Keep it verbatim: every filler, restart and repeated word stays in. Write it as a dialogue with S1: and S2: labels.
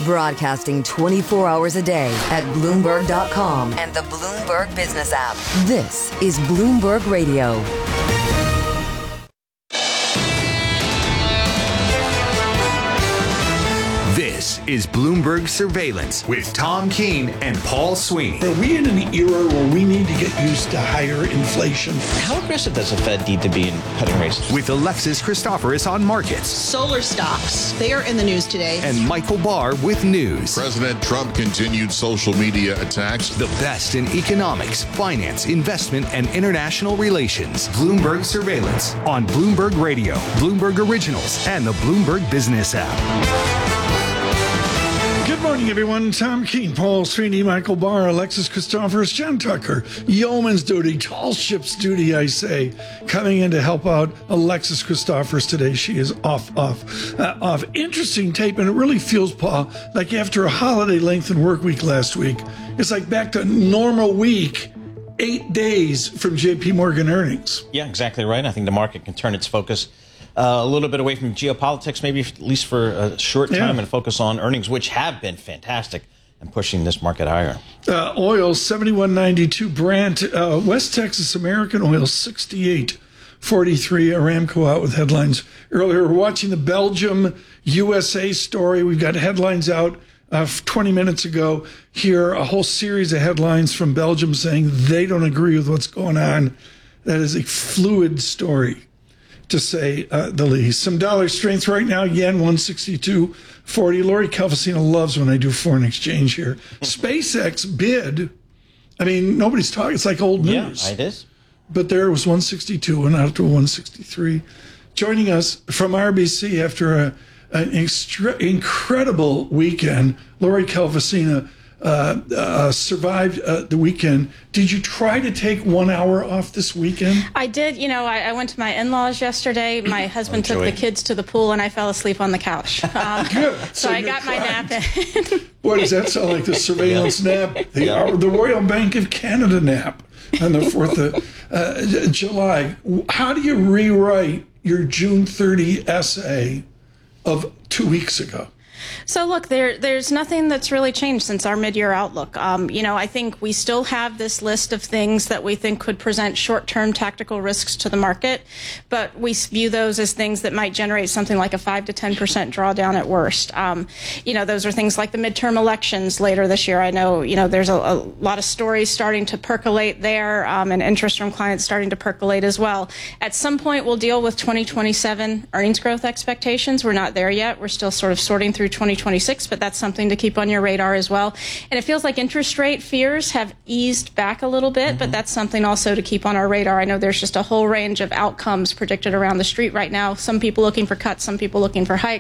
S1: Broadcasting twenty-four hours a day at Bloomberg dot com and the Bloomberg Business app. This is Bloomberg Radio.
S2: This is Bloomberg Surveillance with Tom Keene and Paul Sweeney.
S3: Are we in an era where we need to get used to higher inflation?
S4: How aggressive does the Fed need to be in cutting rates?
S2: With Alexis Christoforous on markets.
S5: Solar stocks, they are in the news today.
S2: And Michael Barr with news.
S6: President Trump continued social media attacks.
S2: The best in economics, finance, investment, and international relations. Bloomberg Surveillance on Bloomberg Radio, Bloomberg Originals, and the Bloomberg Business app.
S3: Good morning, everyone. Tom Keene, Paul Sweeney, Michael Barr, Alexis Christoforous, John Tucker, yeoman's duty, tall ship's duty, I say, coming in to help out Alexis Christoforous today. She is off, off, uh, off. Interesting tape, and it really feels, Paul, like after a holiday lengthened work week last week, it's like back to normal week, eight days from J P Morgan earnings.
S4: Yeah, exactly right. I think the market can turn its focus Uh, a little bit away from geopolitics, maybe at least for a short time, yeah. and focus on earnings, which have been fantastic and pushing this market higher.
S3: Uh, oil, seventy-one ninety-two. Brent, uh, West Texas American Oil, sixty-eight forty-three. Aramco out with headlines earlier. We're watching the Belgium U S A story. We've got headlines out uh, twenty minutes ago. Here, a whole series of headlines from Belgium saying they don't agree with what's going on. That is a fluid story, to say uh, the least. Some dollar strength right now. Yen one sixty-two forty. Lori Calvasina loves when I do foreign exchange here. SpaceX bid. I mean, nobody's talking. It's like old news.
S4: Yeah, it is.
S3: But there it was one sixty-two and out to one sixty-three. Joining us from R B C after a, an extra, incredible weekend, Lori Calvasina uh, uh, survived uh, the weekend. Did you try to take one hour off this weekend?
S7: I did. You know, I, I went to my in-laws yesterday. My husband
S4: oh,
S7: took the kids to the pool, and I fell asleep on the couch. Um,
S3: Good.
S7: So, so I got my nap in.
S3: What does that sound like? The surveillance nap? The, uh, the Royal Bank of Canada nap on the fourth of uh, July. How do you rewrite your June thirtieth essay of two weeks ago?
S7: So, look, there, there's nothing that's really changed since our mid-year outlook. Um, you know, I think we still have this list of things that we think could present short-term tactical risks to the market, but we view those as things that might generate something like a five to ten percent drawdown at worst. Um, you know, those are things like the midterm elections later this year. I know, you know, there's a, a lot of stories starting to percolate there, um, and interest from clients starting to percolate as well. At some point, we'll deal with twenty twenty-seven earnings growth expectations. We're not there yet. We're still sort of sorting through twenty twenty-six, but that's something to keep on your radar as well. And it feels like interest rate fears have eased back a little bit, mm-hmm. but that's something also to keep on our radar. I know there's just a whole range of outcomes predicted around the street right now. Some people looking for cuts, some people looking for hikes.